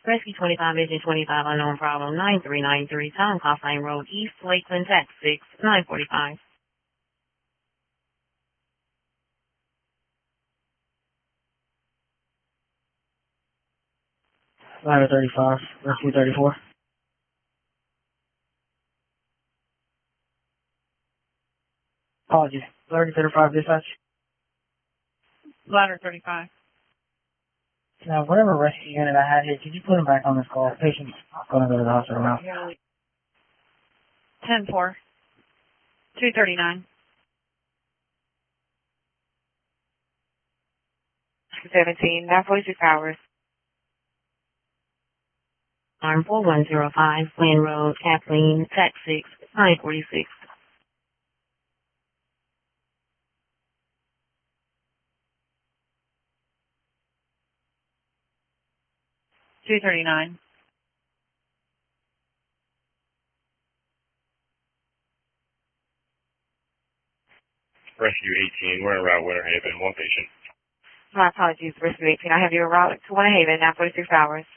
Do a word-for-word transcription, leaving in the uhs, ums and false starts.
Rescue twenty-five, Engine twenty-five, unknown problem, nine three nine three, Tom Coughlin Road, East Lakeland, Tax six, nine forty-five. Ladder thirty-five, Rescue thirty-four. Apologies. Ladder thirty-five, dispatch. Ladder thirty-five. Now, whatever rescue unit I had here, could you put him back on this call? Patient's going to go to the hospital now. ten four. two thirty-nine. seventeen, nine forty-six hours. Arm four one zero five, Glen Road, Kathleen, Tax six, nine forty-six. two thirty-nine. Rescue eighteen, we're en route Winter Haven, one patient. My apologies, Rescue eighteen. I have you en route to Winter Haven, nine forty-six hours.